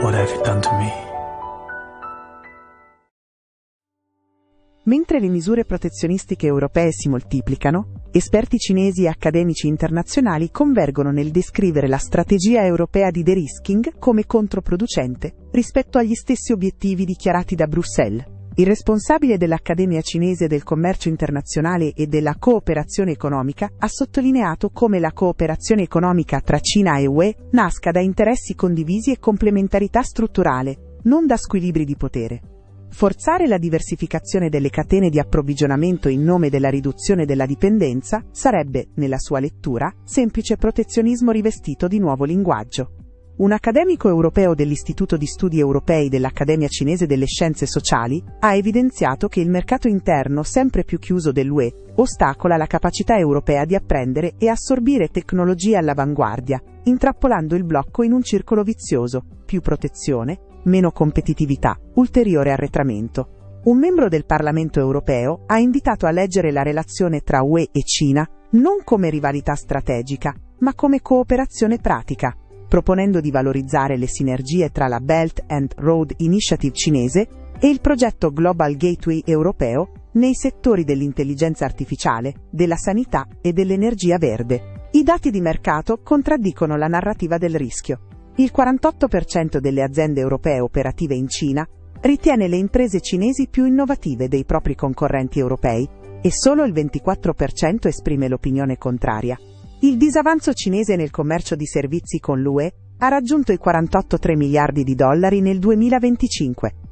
what have you done to me? Mentre le misure protezionistiche europee si moltiplicano, esperti cinesi e accademici internazionali convergono nel descrivere la strategia europea di de-risking come controproducente rispetto agli stessi obiettivi dichiarati da Bruxelles. Il responsabile dell'Accademia cinese del commercio internazionale e della cooperazione economica ha sottolineato come la cooperazione economica tra Cina e UE nasca da interessi condivisi e complementarità strutturale, non da squilibri di potere. Forzare la diversificazione delle catene di approvvigionamento in nome della riduzione della dipendenza sarebbe, nella sua lettura, semplice protezionismo rivestito di nuovo linguaggio. Un accademico europeo dell'Istituto di Studi Europei dell'Accademia Cinese delle Scienze Sociali ha evidenziato che il mercato interno sempre più chiuso dell'UE ostacola la capacità europea di apprendere e assorbire tecnologie all'avanguardia, intrappolando il blocco in un circolo vizioso: più protezione, meno competitività, ulteriore arretramento. Un membro del Parlamento europeo ha invitato a leggere la relazione tra UE e Cina non come rivalità strategica, ma come cooperazione pratica, proponendo di valorizzare le sinergie tra la Belt and Road Initiative cinese e il progetto Global Gateway europeo nei settori dell'intelligenza artificiale, della sanità e dell'energia verde. I dati di mercato contraddicono la narrativa del rischio. Il 48% delle aziende europee operative in Cina ritiene le imprese cinesi più innovative dei propri concorrenti europei e solo il 24% esprime l'opinione contraria. Il disavanzo cinese nel commercio di servizi con l'UE ha raggiunto i 48,3 miliardi di dollari nel 2025,